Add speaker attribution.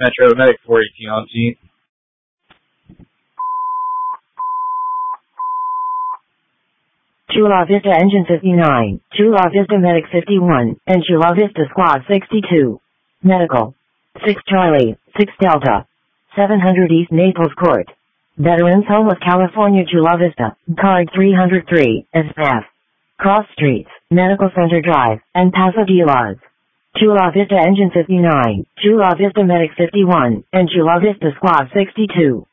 Speaker 1: Metro Medic 418 on scene.
Speaker 2: Chula Vista Engine 59, Chula Vista Medic 51, and Chula Vista Squad 62. Medical. 6 Charlie, 6 Delta. 700 East Naples Court. Veterans Home of California, Chula Vista, card 303, SF. Cross Streets, Medical Center Drive, and Paso de las. Chula Vista Engine 59, Chula Vista Medic 51, and Chula Vista Squad 62.